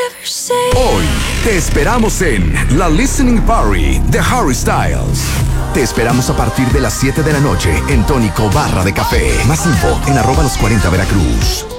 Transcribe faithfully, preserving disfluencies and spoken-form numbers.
Hoy te esperamos en la Listening Party de Harry Styles. Te esperamos a partir de las siete de la noche en Tónico Barra de Café. Más info en arroba los cuarenta Veracruz.